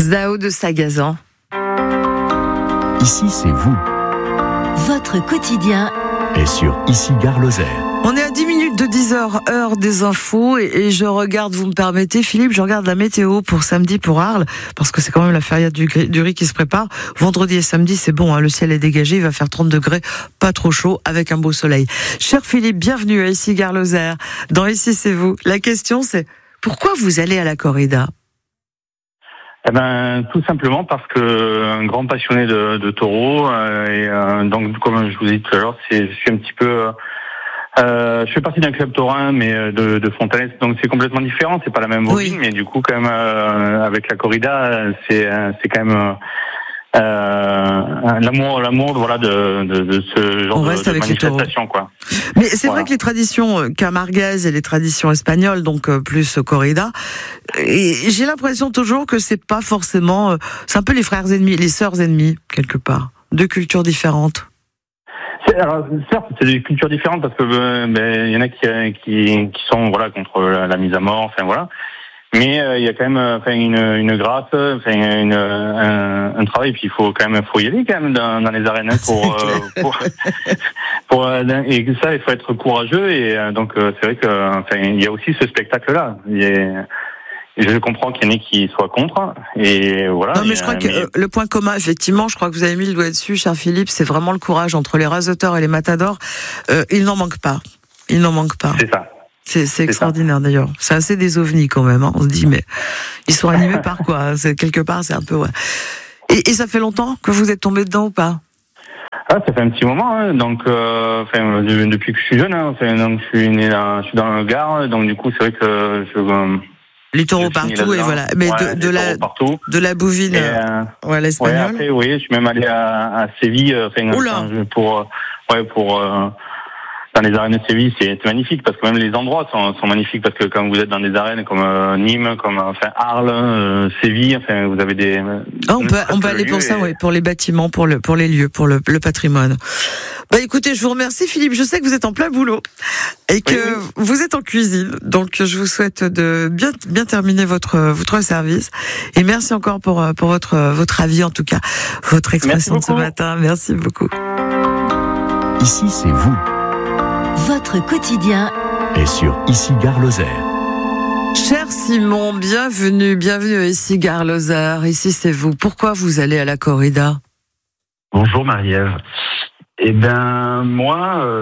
Zao de Sagazan. Ici, c'est vous. Votre quotidien Et sur Ici Gare Lozère. On est à 10 minutes de 10h, heure des infos, et je regarde, vous me permettez, Philippe, je regarde la météo pour samedi pour Arles, parce que c'est quand même la feria du riz qui se prépare. Vendredi et samedi, c'est bon, le ciel est dégagé, il va faire 30 degrés, pas trop chaud, avec un beau soleil. Cher Philippe, bienvenue à Ici Gare Lozère. Dans Ici, c'est vous. La question, c'est pourquoi vous allez à la corrida ? Tout simplement parce que un grand passionné de taureaux, donc comme je vous ai dit tout à l'heure, je suis un petit peu... je fais partie d'un club taurin, mais de Fontanet, donc c'est complètement différent. C'est pas la même bovine, mais du coup, quand même, avec la corrida, c'est quand même l'amour, voilà, de ce genre de manifestation, quoi. Mais c'est vrai que les traditions camarguaises et les traditions espagnoles, donc plus corrida, et j'ai l'impression toujours que c'est pas forcément, c'est un peu les frères ennemis, les sœurs ennemies quelque part, deux cultures différentes. Alors, certes, c'est des cultures différentes parce que y en a qui sont voilà contre la mise à mort, enfin voilà. Mais il y a quand même une grâce, un travail, puis il faut y aller quand même dans les arènes pour et ça il faut être courageux, et donc c'est vrai que il y a aussi ce spectacle là. Je comprends qu'il y en ait qui soient contre, et voilà. Non, mais je crois que le point commun, effectivement, je crois que vous avez mis le doigt dessus, cher Philippe, c'est vraiment le courage entre les rasoteurs et les matadors. Il n'en manque pas. Il n'en manque pas. C'est ça. C'est extraordinaire ça. D'ailleurs. C'est assez des ovnis quand même. On se dit, mais ils sont animés par quoi ? Quelque part, c'est un peu... Ouais. Et ça fait longtemps que vous êtes tombé dedans ou pas ? Ça fait un petit moment, donc depuis que je suis jeune, donc je suis dans le Gard, donc du coup c'est vrai que les taureaux partout, et voilà. Mais de la bovine, l'espagnol. Après, oui, je suis même allé à Séville, pour dans les arènes de Séville, c'est magnifique, parce que même les endroits sont magnifiques, parce que quand vous êtes dans des arènes comme Nîmes, comme Arles, Séville, vous avez des... on peut aller pour ça, pour les bâtiments, pour les lieux, pour le patrimoine. Écoutez, je vous remercie Philippe, je sais que vous êtes en plein boulot et que vous êtes en cuisine, donc je vous souhaite de bien terminer votre service, et merci encore pour votre avis, en tout cas, votre expression de ce matin. Merci beaucoup. Ici, c'est vous. Votre quotidien Et sur Ici Gare Lozère. Cher Simon, bienvenue à Ici Gare Lozère. Ici, c'est vous. Pourquoi vous allez à la corrida ? Bonjour Marie-Ève. Moi,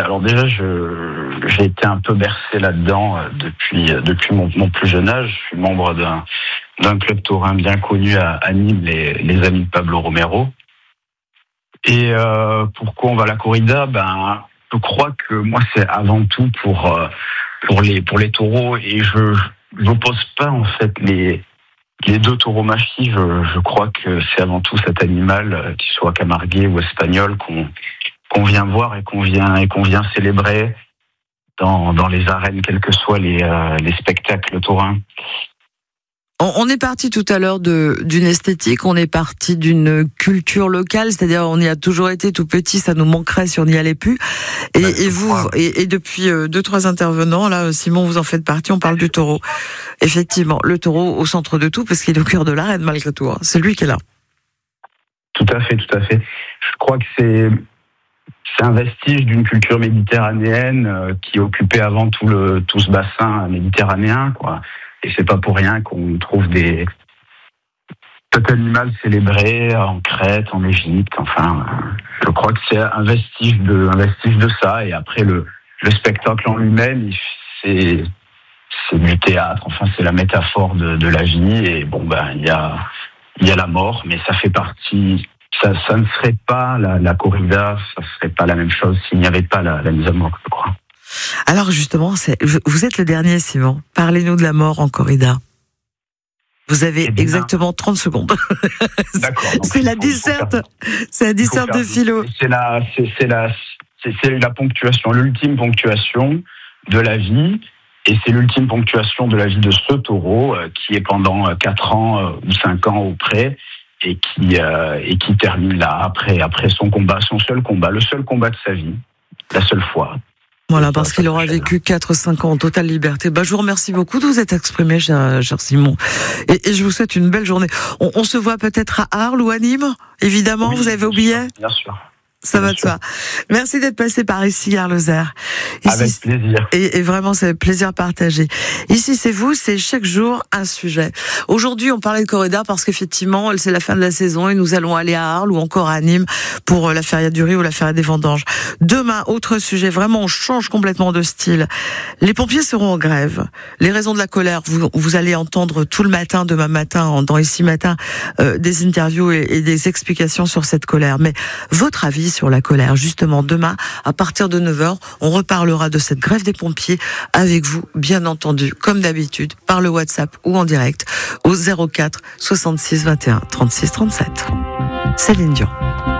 j'ai été un peu bercé là-dedans depuis mon plus jeune âge. Je suis membre d'un club taurin bien connu à Nîmes, les amis de Pablo Romero. Et pourquoi on va à la corrida ? Je crois que moi, c'est avant tout pour les taureaux, et je n'oppose pas en fait les deux tauromachie. Je crois que c'est avant tout cet animal, qu'il soit camarguais ou espagnol, qu'on vient voir et qu'on vient célébrer dans les arènes, quels que soient les spectacles taurins. On est parti tout à l'heure d'une esthétique, on est parti d'une culture locale, c'est-à-dire on y a toujours été tout petit, ça nous manquerait si on n'y allait plus. Et depuis 2-3 intervenants, là, Simon, vous en faites partie, on parle du taureau. Effectivement, le taureau au centre de tout, parce qu'il est au cœur de l'arène malgré tout. C'est lui qui est là. Tout à fait. Je crois que c'est un vestige d'une culture méditerranéenne qui occupait avant tout ce bassin méditerranéen, quoi. Et c'est pas pour rien qu'on trouve cet animal célébré en Crète, en Égypte. Je crois que c'est un vestige de ça. Et après, le spectacle en lui-même, c'est du théâtre. C'est la métaphore de la vie. Et il y a la mort, mais ça fait partie. Ça ne serait pas la corrida, ça serait pas la même chose s'il n'y avait pas la mise à mort, je crois. Alors justement, vous êtes le dernier, Simon. Parlez-nous de la mort en corrida. Vous avez exactement 30 secondes. D'accord. C'est la disserte de philo. C'est la ponctuation, l'ultime ponctuation de la vie. Et c'est l'ultime ponctuation de la vie de ce taureau qui est pendant 4 ans ou 5 ans auprès, et qui termine là, après son combat, son seul combat, le seul combat de sa vie, la seule fois. Voilà, parce qu'il aura vécu 4-5 ans en totale liberté. Je vous remercie beaucoup de vous être exprimé, cher Simon. Et je vous souhaite une belle journée. On se voit peut-être à Arles ou à Nîmes, évidemment, Oui, vous avez oublié? Bien sûr. Ça va de soi. Merci d'être passé par ici, Gare Lozère. Avec plaisir. Et vraiment, c'est plaisir partagé. Ici, c'est vous, c'est chaque jour un sujet. Aujourd'hui, on parlait de corrida parce qu'effectivement, c'est la fin de la saison et nous allons aller à Arles ou encore à Nîmes pour la feria du riz ou la feria des vendanges. Demain, autre sujet. Vraiment, on change complètement de style. Les pompiers seront en grève. Les raisons de la colère, vous allez entendre tout le matin, demain matin, dans Ici Matin, des interviews et des explications sur cette colère. Mais votre avis sur la colère, justement, demain, à partir de 9h, on reparlera de cette grève des pompiers avec vous, bien entendu, comme d'habitude, par le WhatsApp ou en direct, au 04 66 21 36 37. Céline Dion.